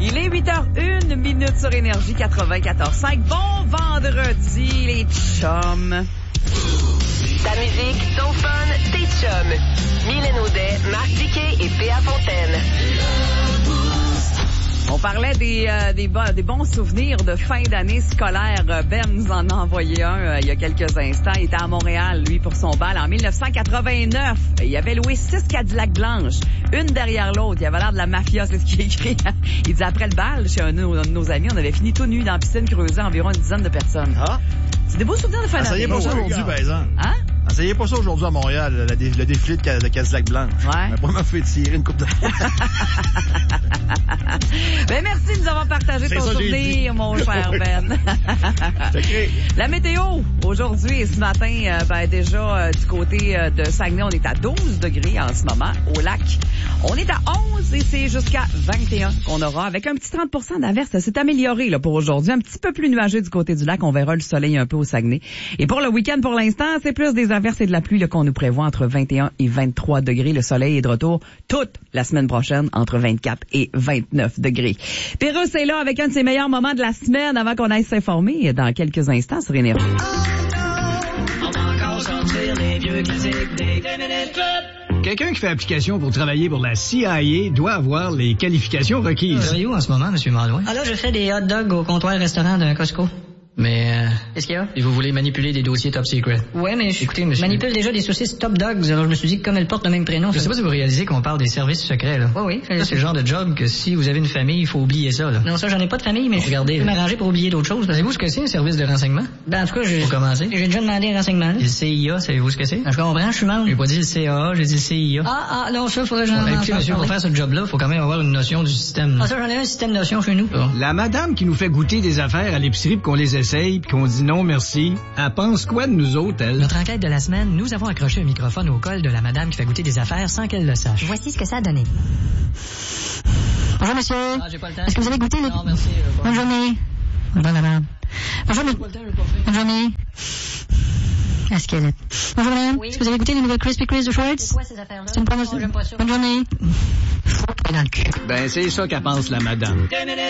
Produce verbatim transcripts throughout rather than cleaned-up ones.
Il est huit heures une minute sur Énergie quatre-vingt-quatorze cinq. Bon vendredi, les chums. Ta musique, ton fun, tes chums. Mylène Audet, Marc Diquet et P A Fontaine. On parlait des, euh, des, bo- des bons souvenirs de fin d'année scolaire. Ben nous en a envoyé un euh, il y a quelques instants. Il était à Montréal, lui, pour son bal. En dix-neuf cent quatre-vingt-neuf, il avait loué six Cadillac blanches, une derrière l'autre. Il avait l'air de la mafia, c'est ce qu'il écrit. Il dit, après le bal, chez un de nos, un de nos amis, on avait fini tout nu dans la piscine creusée, environ une dizaine de personnes. Ah? C'est des beaux souvenirs de fin d'année. Essayez pas ça aujourd'hui, par exemple. Hein? Essayez pas ça aujourd'hui à Montréal, le, dé- le défilé de, de Cadillac blanche. Ouais. Mais pas m'a fait tirer une coupe de fois. Ben, merci de nous avoir partagé C'est ton ça, j'ai souvenir, dit. mon cher Ben. Okay. La météo, aujourd'hui et ce matin, euh, ben, déjà, euh, du côté euh, de Saguenay, on est à douze degrés en ce moment. Au lac, on est à onze et c'est jusqu'à vingt et un qu'on aura avec un petit trente pour cent d'averse. Ça s'est amélioré, là, pour aujourd'hui. Un petit peu plus nuageux du côté du lac. On verra le soleil un peu au Saguenay. Et pour le week-end, pour l'instant, c'est plus des averses et de la pluie, là, qu'on nous prévoit entre vingt et un et vingt-trois degrés. Le soleil est de retour toute la semaine prochaine entre vingt-quatre et vingt-neuf degrés. Pérusse est là avec un de ses meilleurs moments de la semaine avant qu'on aille s'informer dans quelques instants sur Énergie. Quelqu'un qui fait application pour travailler pour la C I A doit avoir les qualifications requises. Vous êtes où en ce moment, M. Malouin? Ah là, je fais des hot dogs au comptoir restaurant d'un Costco. Mais, euh, Qu'est-ce qu'il y a? et vous voulez manipuler des dossiers top secret? Ouais, mais je Écoutez, monsieur- manipule déjà des saucisses Top Dogs, alors je me suis dit que comme elles portent le même prénom... Je sais pas si vous réalisez qu'on parle des services secrets, là. Oui, oui. Ça, c'est le genre de job que si vous avez une famille, il faut oublier ça, là. Non, ça, j'en ai pas de famille, mais Regardez, je peux là. m'arranger pour oublier d'autres choses. Savez-vous ce que c'est, un service de renseignement? Ben, en tout cas, j'ai... Pour commencer. J'ai déjà demandé un renseignement. là. Le C I A, savez-vous ce que c'est? Ah, je comprends, je suis membre. J'ai pas dit le C A A, j'ai dit le C I A. Ah, ah, non, ça, faudrait que j'en Ben, entende écoutez, monsieur, pour parler. faire ce job-là, faut quand même avoir une notion du système. Ah, ça, j'en ai un système de notion chez nous. Bon. La madame qui nous fait goûter des affaires à l'épicerie pis qu'on les essaye pis qu'on dit non merci, elle pense quoi de nous autres, elle? Notre enquête de la semaine, nous avons accroché un microphone au col de la madame qui fait goûter des affaires sans qu'elle le sache. Voici ce que ça a donné. Bonjour, monsieur. Ah, j'ai pas le temps. Est-ce que vous avez goûté les... Non, merci. euh, Bonne pas- journée. Bonne madame. Bonjour, J'ai pas le temps, j'ai pas fait. Bonne journée. Est-ce qu'elle est... Bonjour, madame. Oui. Est-ce que vous avez goûté les nouvelles Crispy Crisp de Schwartz? C'est quoi ces affaires-là? C'est une promotion. Non, j'aime pas ça. Bonne journée. Faut dans le cul. Ben, c'est ça qu'elle pense, la madame.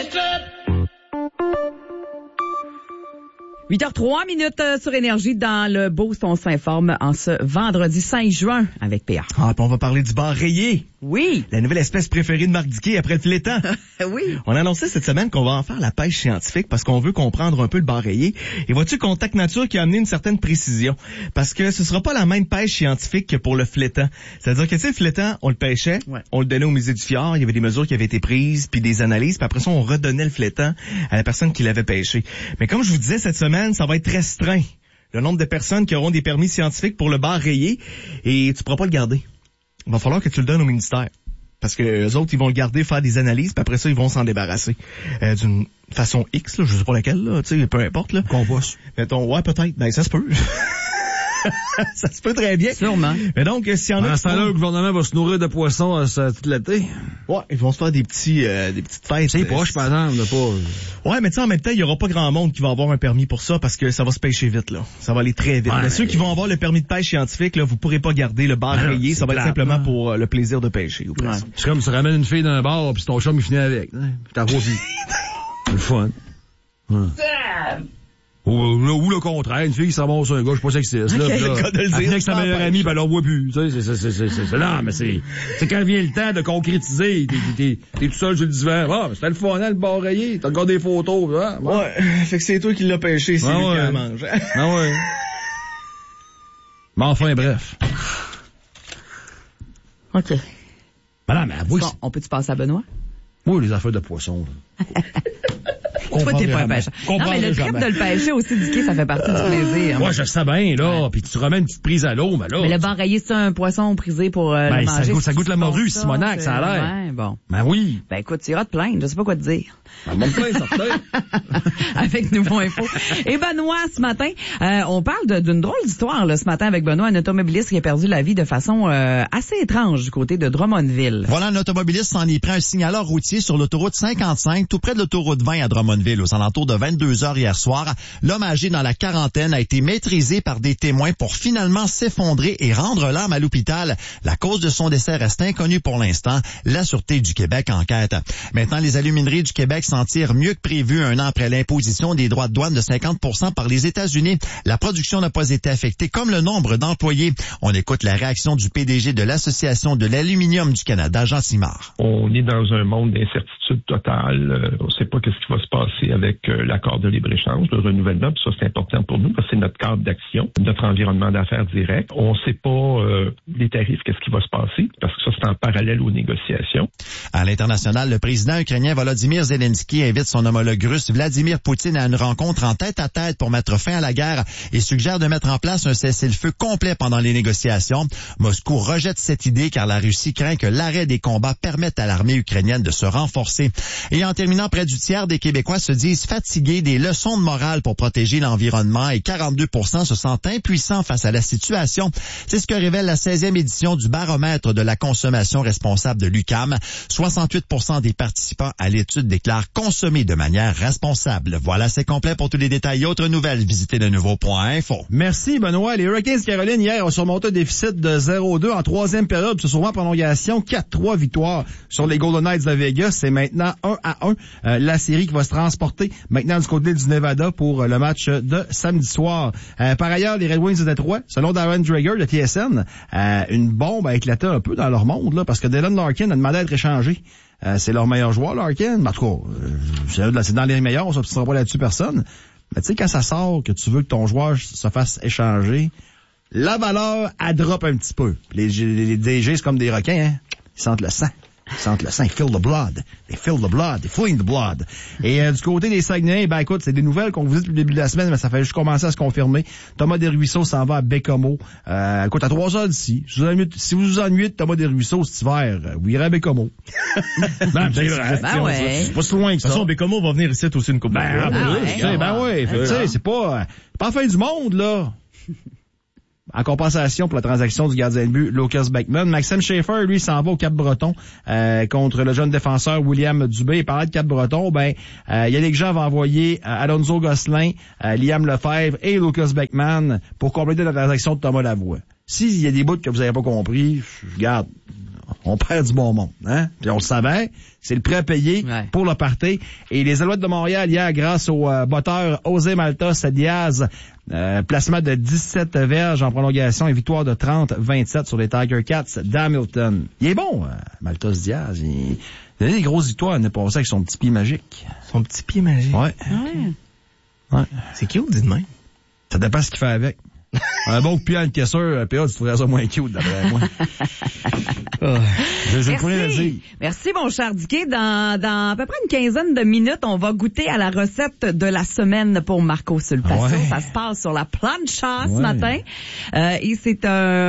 huit heures trois minutes euh, sur Énergie dans le Boost. On s'informe en ce vendredi cinq juin avec P A. Ah, puis on va parler du bar rayé. Oui. La nouvelle espèce préférée de Marc Diquet après le flétan. Oui. On a annoncé cette semaine qu'on va en faire la pêche scientifique parce qu'on veut comprendre un peu le bar rayé. Et vois-tu, Contact Nature qui a amené une certaine précision. Parce que ce sera pas la même pêche scientifique que pour le flétan. C'est-à-dire que, tu sais, le flétan, on le pêchait, Ouais. on le donnait au musée du Fjord, il y avait des mesures qui avaient été prises, puis des analyses, puis après ça, on redonnait le flétan à la personne qui l'avait pêché. Mais comme je vous disais, cette semaine, ça va être restreint. Le nombre de personnes qui auront des permis scientifiques pour le bar rayé, et tu pourras pas le garder. Il va falloir que tu le donnes au ministère. Parce que les autres, ils vont le garder, faire des analyses, puis après ça, ils vont s'en débarrasser. Euh, d'une façon X, là, je sais pas laquelle, là, tu sais, peu importe, là. Compost. Mettons, ouais, peut-être. Ben, ça se peut. Ça se peut très bien. Sûrement. Mais donc, s'il y en a... En qui ce temps-là, font- le gouvernement va se nourrir de poissons euh, ça, toute l'été. Ouais, ils vont se faire des petits, euh, des petites fêtes. C'est Euh, proche, par exemple, de pas... Ouais, mais tu sais, en même temps, il y aura pas grand monde qui va avoir un permis pour ça parce que ça va se pêcher vite, là. Ça va aller très vite. Ouais, mais ceux mais- qui vont avoir le permis de pêche scientifique, là, vous pourrez pas garder le bar Ah non, rayé. c'est Ça va être plate, simplement hein. pour euh, le plaisir de pêcher. Ou presque. C'est comme si tu ramènes une fille d'un bar, puis ton chum, il finit avec. Hein? Puis t'as pas vu. C'est le fun. Ouais. Ou, ou, ou le contraire, une fille qui s'avance sur un gars, je suis pas sexiste, là. Ok, puis là, le cas de le elle dire, finit avec sa sans meilleure pêche. amie, puis elle en voit plus. Tu sais, c'est, c'est, c'est, c'est, c'est, c'est, non, mais c'est, c'est quand vient le temps de concrétiser, t'es, t'es, t'es, t'es tout seul sur le divan. Ah, mais c'était le fun, hein, le bar rayé. T'as encore des photos, hein? Bon. Ouais, fait que c'est toi qui l'as pêché, c'est Ah lui ouais. qui la mange. Ah ouais. Mais enfin, bref. OK. Ben non, mais avouez que Bon, on peut-tu passer à Benoît? c'est- oui, les affaires de poisson, là. Toi, t'es pas un jamais. pêcheur. Non, Comprendrai mais le trip jamais. de le pêcher aussi, Dicky, ça fait partie du plaisir. Ouais, je sais bien, là. Puis tu remets une petite prise à l'eau, mais là. Mais le bar rayé, c'est un poisson prisé pour euh, Ben, le ça manger. goûte- ça c'est goûte la bon, morue, ça, Simonac, c'est- ça a l'air. Ouais, bon. Ben oui. Ben écoute, tu iras te plaindre, je sais pas quoi te dire. Ben, mon plein, certain. Avec Nouveau Info. Et Benoît, ce matin, euh, on parle de- d'une drôle d'histoire là, ce matin avec Benoît, un automobiliste qui a perdu la vie de façon euh, assez étrange du côté de Drummondville. Voilà, un automobiliste s'en est pris un signaleur routier sur l'autoroute cinquante-cinq, tout près de l'autoroute vingt à Drummondville. Drummondville aux alentours de vingt-deux heures hier soir. L'homme âgé dans la quarantaine a été maîtrisé par des témoins pour finalement s'effondrer et rendre l'âme à l'hôpital. La cause de son décès reste inconnue pour l'instant. La Sûreté du Québec enquête. Maintenant, les alumineries du Québec s'en tirent mieux que prévu un an après l'imposition des droits de douane de cinquante pour cent par les États-Unis. La production n'a pas été affectée comme le nombre d'employés. On écoute la réaction du P D G de l'Association de l'aluminium du Canada, Jean Simard. On est dans un monde d'incertitude totale. Euh, on ne sait pas qu'est-ce qui va se passer avec euh, l'accord de libre-échange, le renouvellement. Puis ça, c'est important pour nous parce que c'est notre cadre d'action, notre environnement d'affaires direct. On ne sait pas euh, les tarifs, qu'est-ce qui va se passer parce que ça, c'est en parallèle aux négociations. À l'international, le président ukrainien Volodymyr Zelensky invite son homologue russe Vladimir Poutine à une rencontre en tête-à-tête pour mettre fin à la guerre et suggère de mettre en place un cessez-le-feu complet pendant les négociations. Moscou rejette cette idée car la Russie craint que l'arrêt des combats permette à l'armée ukrainienne de se renforcer. Et en terminant, près du tiers des Québécois se disent fatigués des leçons de morale pour protéger l'environnement et quarante-deux pour cent se sentent impuissants face à la situation. C'est ce que révèle la seizième édition du baromètre de la consommation responsable de l'U Q A M. soixante-huit pour cent des participants à l'étude déclarent consommer de manière responsable. Voilà, c'est complet. Pour tous les détails et autres nouvelles, visitez le nouveau point info. Merci, Benoît. Les Hurricanes Caroline, hier, ont surmonté un déficit de zéro deux en troisième période. C'est souvent en prolongation. quatre trois victoires sur les Golden Knights de Vegas. C'est maintenant un à un. Euh, la série qui va se transporter maintenant du côté du Nevada pour le match de samedi soir. Euh, par ailleurs, les Red Wings de Détroit, selon Darren Dreger de T S N, euh, une bombe a éclaté un peu dans leur monde, là, parce que Dylan Larkin a demandé à être échangé. Euh, c'est leur meilleur joueur, Larkin. En tout cas, euh, c'est dans les meilleurs, on ne s'obstinera pas là-dessus personne. Mais tu sais, quand ça sort, que tu veux que ton joueur se fasse échanger, la valeur, elle drop un petit peu. Les, les, les D G, c'est comme des requins, hein. Ils sentent le sang. Ils sentent le sang. Ils feel the blood. They feel the blood. They fling the blood. Et euh, du côté des Saguenay, ben écoute, c'est des nouvelles qu'on vous dit depuis le début de la semaine, mais ça fait juste commencer à se confirmer. Thomas Desruisseaux s'en va à Bécomo. Euh, écoute, à trois heures d'ici. Si vous ennuyez, si vous vous ennuyez de Thomas Desruisseaux cet hiver, vous irez à Bécomo. ben, c'est vrai. Ben ouais. C'est pas si loin que ça. De toute façon, Bécomo va venir ici aussi une coupe. Ben, ben, oui, ouais. ben oui. Tu sais, c'est pas, euh, pas la fin du monde, là. En compensation pour la transaction du gardien de but Lucas Beckman, Maxime Schaefer, lui, s'en va au Cap-Breton euh, contre le jeune défenseur William Dubé. Il parlait de Cap-Breton, ben euh, Yannick Jean va envoyer euh, Alonso Gosselin, euh, Liam Lefebvre et Lucas Beckman pour compléter la transaction de Thomas Lavoie. S'il y a des bouts que vous n'avez pas compris, regarde, on perd du bon monde, hein? Puis on le savait, c'est le prêt à payer ouais. pour le party. Et les Alouettes de Montréal, hier, grâce au euh, botteur José Maltos Diaz, euh, placement de dix-sept verges en prolongation et victoire de trente vingt-sept sur les Tiger Cats d'Hamilton. Il est bon, euh, Maltos Diaz. Il, il a des grosses victoires, il n'est pas ça avec son petit pied magique. Son petit pied magique? Ouais. ouais. ouais. C'est cute, dis de même. Ça dépend ce qu'il fait avec. Un bon coup de pied à une caisseur, P A, tu trouverais ça moins cute, d'après moi. oh, je, je Merci. Le dire. Merci, mon cher Dicky. Dans, dans à peu près une quinzaine de minutes, on va goûter à la recette de la semaine pour Marco Sulpacio. Ouais. Ça se passe sur la plancha ouais. ce matin. Euh, et c'est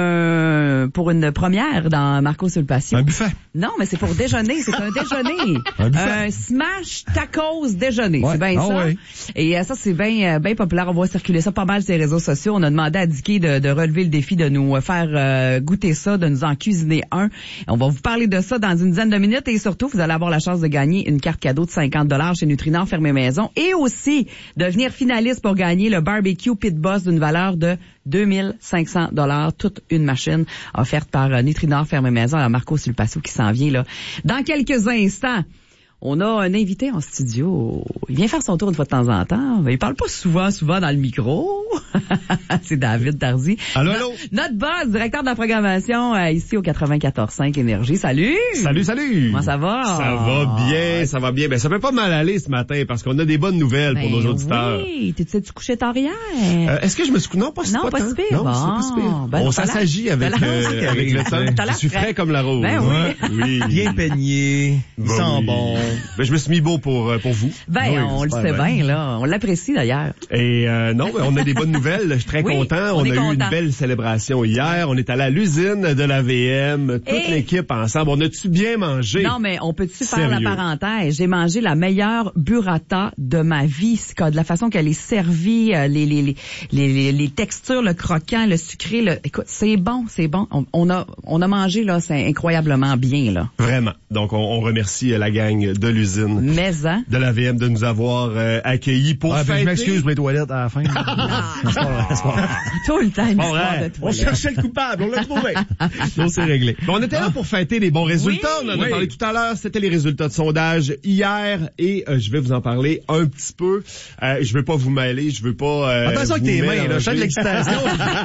un, pour une première dans Marco Sulpacio. Un buffet. Non, mais c'est pour déjeuner. C'est un déjeuner. un buffet. Un smash tacos déjeuner. Ouais. C'est bien oh, ça. Ouais. Et euh, ça, c'est bien bien populaire. On va circuler ça pas mal sur les réseaux sociaux. On a demandé à Dicky de, de relever le défi de nous faire euh, goûter ça, de nous en cuisiner un. On va vous parler de ça dans une dizaine de minutes et surtout, vous allez avoir la chance de gagner une carte cadeau de cinquante dollars chez Nutrinor Fermé Maison et aussi devenir finaliste pour gagner le barbecue Pit Boss d'une valeur de deux mille cinq cents dollars, toute une machine offerte par euh, Nutrinor Fermé Maison à Marco Sulpacio qui s'en vient là. Dans quelques instants, on a un invité en studio. Il vient faire son tour une fois de temps en temps. Mais il parle pas souvent, souvent dans le micro. C'est David Tardy. Allô, allô. Notre boss, directeur de la programmation euh, ici au quatre-vingt-quatorze cinq Énergie. Salut! Salut, salut! Comment ça va? Ça va bien, ça va bien. Ben, ça fait pas mal aller ce matin parce qu'on a des bonnes nouvelles ben pour nos auditeurs. Oui, tu t'es-tu couché tard hier? Euh, est-ce que je me suis couché? Non, pas, non, pas, pas si pire. Non, bon. c'est pas si pire. Ben, on s'assagit avec, euh, avec le temps. Je suis frais comme la rose. Ben oui. oui. Bien peigné, il ben sent oui. bon. Ben, je me suis mis beau pour, pour vous. Ben, oui, on le sait bien, là. On l'apprécie d'ailleurs. Et euh, non, ben, on a des bonnes nouvelles. Je suis très oui, content. On, on a content. eu une belle célébration hier. On est allé à l'usine de la V M, toute Et... l'équipe ensemble. On a-tu bien mangé? Non, mais on peut-tu faire la parenthèse? J'ai mangé la meilleure burrata de ma vie. De la façon qu'elle est servie, les, les, les, les, les textures, le croquant, le sucré. Le... Écoute, c'est bon, c'est bon. On, on, a, on a mangé, là, c'est incroyablement bien, là. Vraiment. Donc, on, on remercie la gang de de l'usine. Maison. De la V M de nous avoir euh, accueillis pour ah, ben, fêter. je m'excuse pour les toilettes à la fin. C'est pas vrai, c'est pas vrai. Tout le temps, une Bon, histoire ouais, de on toilette. cherchait le coupable, on l'a trouvé. Donc, c'est réglé. Bon, on était là pour fêter les bons résultats. Oui, on en a oui. parlé tout à l'heure. C'était les résultats de sondage hier et euh, je vais vous en parler un petit peu. Euh, je veux pas vous mêler, je veux pas. Euh, Attention avec tes vous mains, là. mélanger. Je sens de l'excitation.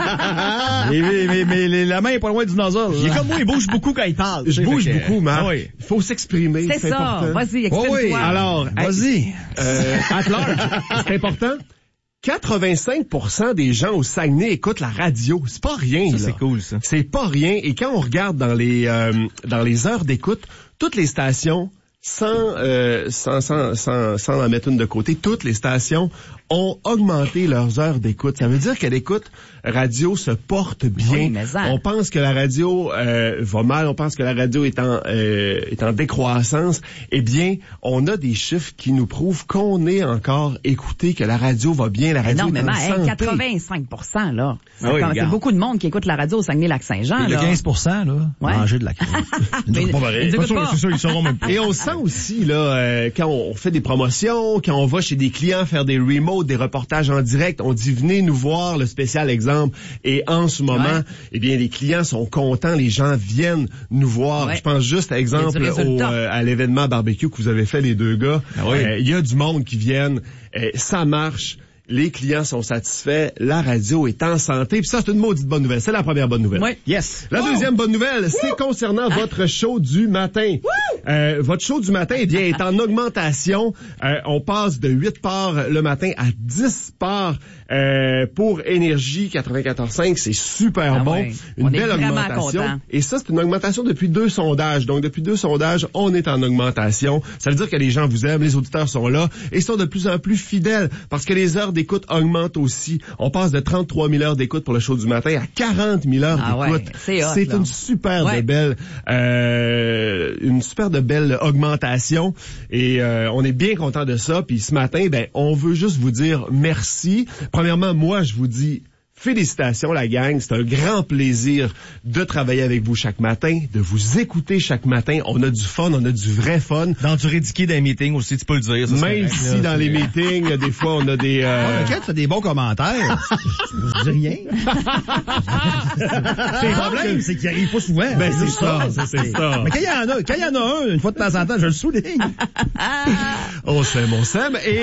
mais, mais, mais, mais les- la main est pas loin du nozzle. Il est comme moi, il bouge beaucoup quand il parle. Je bouge Fait que- beaucoup, Marc. Ah oui. Il faut s'exprimer. C'est ça. important. Vas-y, exprime-toi. Oh oui. Alors, Vas-y. euh, at large, c'est important. quatre-vingt-cinq pour cent des gens au Saguenay écoutent la radio. C'est pas rien, Ça, là. c'est cool, ça. C'est pas rien. Et quand on regarde dans les euh, dans les heures d'écoute, toutes les stations, sans, euh, sans, sans, sans, sans en mettre une de côté, toutes les stations ont augmenté leurs heures d'écoute. Ça veut dire que l'écoute radio se porte bien. Oui, mais ça. On pense que la radio euh, va mal, on pense que la radio est en, euh, est en décroissance. Eh bien, on a des chiffres qui nous prouvent qu'on est encore écouté, que la radio va bien, la radio Non, est mais en hey, santé. quatre-vingt-cinq pour cent, là. C'est Ah oui, comme- c'est regarde. beaucoup de monde qui écoute la radio au Saguenay-Lac-Saint-Jean, Le là. quinze pour cent, là, Ouais. manger de la crème. Mais- Pas pareil. ils Pas écoutent sûr, pas. c'est sûr, ils sauront même pas. Et on sent aussi, là, euh, quand on fait des promotions, quand on va chez des clients faire des remotes, des reportages en direct, on dit venez nous voir, le spécial exemple. Et en ce moment, Ouais. eh bien, les clients sont contents, les gens viennent nous voir. Ouais. Je pense juste, exemple, Il y a du au, résultat. euh, à l'événement barbecue que vous avez fait les deux gars. Ah oui. Euh, Il y a du monde qui viennent, euh, ça marche. Les clients sont satisfaits, la radio est en santé. Puis ça, c'est une maudite bonne nouvelle. C'est la première bonne nouvelle. Oui. Yes. La Wow. deuxième bonne nouvelle, c'est concernant votre show du matin. Euh, votre show du matin, eh bien, est en augmentation. Euh, on passe de huit parts le matin à dix parts euh, pour Énergie quatre-vingt-quatorze cinq. C'est super Ah bon. ouais. Une On est belle vraiment augmentation. contents. Et ça, c'est une augmentation depuis deux sondages. Donc, depuis deux sondages, on est en augmentation. Ça veut dire que les gens vous aiment, les auditeurs sont là et sont de plus en plus fidèles parce que les heures d'écoute augmentent aussi. On passe de trente-trois mille heures d'écoute pour le show du matin à quarante mille heures Ah d'écoute. ouais, c'est hot, C'est là. une super Ouais. de belle, euh, une super de belle augmentation et euh, on est bien content de ça. Puis ce matin, ben, on veut juste vous dire merci. Premièrement, moi, je vous dis félicitations la gang, c'est un grand plaisir de travailler avec vous chaque matin, de vous écouter chaque matin. On a du fun, on a du vrai fun. Dans du ridiculé d'un meeting aussi, tu peux le dire. ça, c'est Même correct, si là, dans c'est- les meetings, des fois, on a des... euh, Ah, lequel fait des bons commentaires. Je dis rien. Le problème, c'est qu'il arrive pas souvent. Ben, c'est ça, c'est ça. Mais quand il y en a, quand il y en a un, une fois de temps en temps, je le souligne. Oh, c'est mon Sam. Et...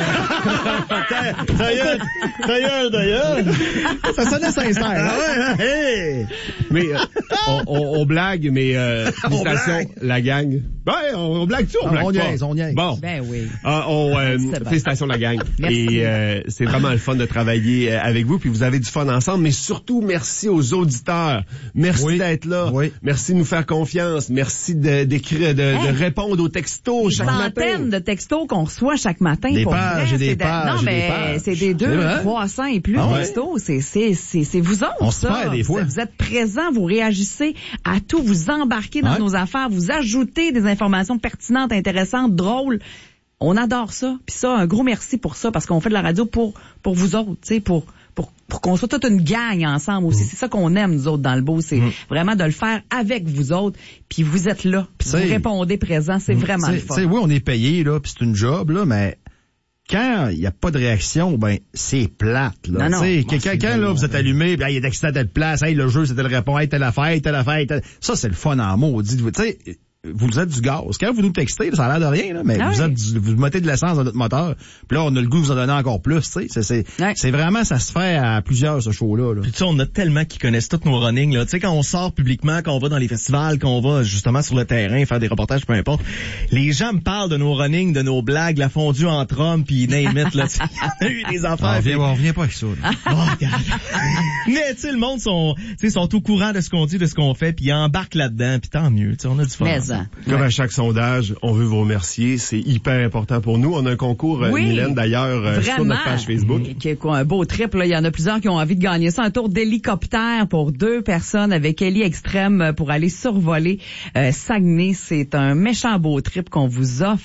D'ailleurs, d'ailleurs, d'ailleurs. Ça sonnait sincère. Ah ouais, hein? Hey! Mais euh, on, on, on blague, mais euh, félicitations, blague. la gang. Ben, on, on blague tout, on Ah, blague on pas. niaise, on niaise. Bon. Ben oui. Ah, on, euh, C'est bon. félicitations la gang. Merci. Et euh, c'est vraiment le fun de travailler euh, avec vous, puis vous avez du fun ensemble, mais surtout merci aux auditeurs. Merci Oui. d'être là. Oui. Merci de nous faire confiance. Merci de, d'écrire, de, Hey. de répondre aux textos chaque Centaines matin. de textos qu'on reçoit chaque matin. Des pour pages vrai, et des c'est de- pages Non, et des mais pages. c'est des deux, C'est vrai. trois cents et plus Ah ouais. textos. C'est, c'est, c'est, c'est vous autres, On se ça. perd des fois. Vous êtes présents, vous réagissez à tout, vous embarquez dans Ouais. nos affaires, vous ajoutez des informations pertinentes, intéressantes, drôles. On adore ça. Puis ça, un gros merci pour ça, parce qu'on fait de la radio pour, pour vous autres, tu sais, pour, pour, pour qu'on soit toute une gang ensemble aussi. C'est ça qu'on aime, nous autres, dans le beau. C'est vraiment de le faire avec vous autres. Puis vous êtes là. Puis vous c'est- répondez présent. C'est vraiment Tu le sais- fun. tu sais, oui, on est payé, là, puis c'est une job, là, mais quand il n'y a pas de réaction, ben, c'est plate, là. Non, non. Tu sais, Bon, que- quelqu'un, là, vous êtes allumé, puis, hey, il est excité à telle place, hey, le jeu, c'était le répondre, hey, telle affaire, hey, telle affaire, telle... Ça, c'est le fun en mots. Dites-vous, tu sais, vous êtes du gaz. Quand vous nous textez, là, ça a l'air de rien, là, mais Ah vous oui. êtes du- vous mettez de l'essence dans notre moteur, puis là, on a le goût de vous en donner encore plus, tu sais. C'est, c'est, Ouais. c'est vraiment, ça se fait à plusieurs, ce show-là, là. Puis tu sais, on a tellement qui connaissent tous nos runnings, là. Tu sais, quand on sort publiquement, quand on va dans les festivals, quand on va justement sur le terrain faire des reportages, peu importe, les gens me parlent de nos runnings, de nos blagues, la fondue entre hommes, puis name it, là. Tu sais, il y en a eu des affaires. on, puis- vient, on revient pas avec ça, là. Oh, regarde. Mais tu sais, le monde sont, tu sais, sont au courant de ce qu'on dit, de ce qu'on fait, puis ils embarquent là-dedans, puis tant mieux. Tu sais, on a du fun. Mais, ensemble. hein. Comme à chaque sondage, on veut vous remercier. C'est hyper important pour nous. On a un concours, euh, Oui, Mylène, d'ailleurs, euh, sur Vraiment. notre page Facebook. Et qui est quoi, un beau trip, là. Il y en a plusieurs qui ont envie de gagner ça. Un tour d'hélicoptère pour deux personnes avec Héli Extrême pour aller survoler euh, Saguenay. C'est un méchant beau trip qu'on vous offre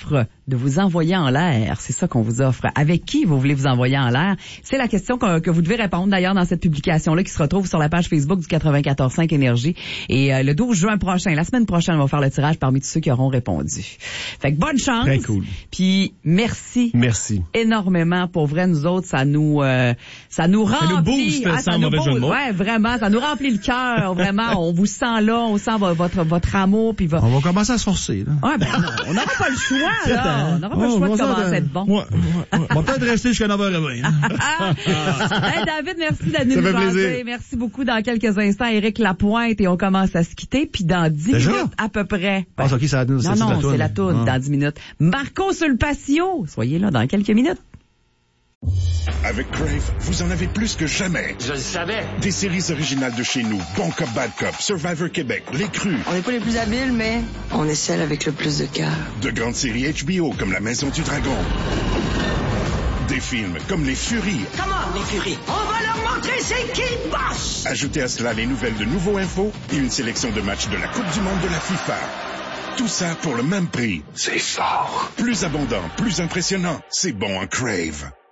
de vous envoyer en l'air. C'est ça qu'on vous offre. Avec qui vous voulez vous envoyer en l'air? C'est la question que, que vous devez répondre d'ailleurs dans cette publication-là qui se retrouve sur la page Facebook du quatre-vingt-quatorze cinq Énergie. Et euh, le douze juin prochain, la semaine prochaine, on va faire le tirage parmi tous ceux qui auront répondu. Fait que bonne chance. Très cool. Puis merci. Merci. Énormément. Pour vrai, nous autres, ça nous euh, ça nous remplit. Ça nous booste, ah, sans ça nous mauvais jeu de mots. Ouais, vraiment. Ça nous remplit le cœur. Vraiment. On vous sent là. On sent votre, votre amour. Puis votre... On va commencer à se forcer, là. Ouais, ben non, on n'aura pas le choix, là. On n'aura pas Oh, le choix de on va commencer à être bon. Ouais, ouais, ouais. On va peut-être rester jusqu'à neuf heures vingt. Hein. Hey, David, merci d'être Ça nous fait jaser. plaisir. Merci beaucoup. Dans quelques instants, Éric Lapointe et on commence à se quitter. Puis dans dix Déjà? minutes à peu près. Ah, c'est ok, c'est la- non, c'est non, la toune. c'est la toune. Ah. Dans dix minutes. Marco sur le patio. Soyez là dans quelques minutes. Avec Crave, vous en avez plus que jamais. Je le savais. Des séries originales de chez nous, Bon Cop, Bad Cop, Survivor Québec, Les Crus. On n'est pas les plus habiles, mais on est celle avec le plus de cœur. De grandes séries H B O comme La Maison du Dragon. Des films comme Les Furies. Comment, les furies? On va leur montrer c'est qui le boss! Ajoutez à cela les nouvelles de Nouveau Info et une sélection de matchs de la Coupe du Monde de la FIFA. Tout ça pour le même prix. C'est fort. Plus abondant, plus impressionnant. C'est bon en Crave.